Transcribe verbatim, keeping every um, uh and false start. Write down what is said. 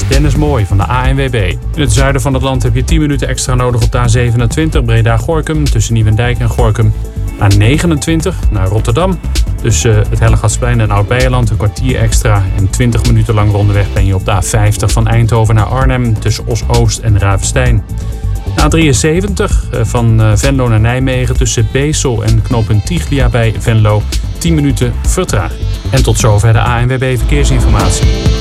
is Dennis Mooij van de A N W B. In het zuiden van het land heb je tien minuten extra nodig op de A zevenentwintig Breda-Gorinchem tussen Nieuwendijk en Gorinchem. A negenentwintig naar Rotterdam. Tussen het Hellegatsplein en Oud-Beijerland een kwartier extra. En twintig minuten lang rondeweg ben je op de A vijftig van Eindhoven naar Arnhem tussen Os-Oost en Ravenstein. A drieënzeventig van Venlo naar Nijmegen tussen Beesel en knooppunt Tiglia bij Venlo. tien minuten vertraging. En tot zover de A N W B Verkeersinformatie.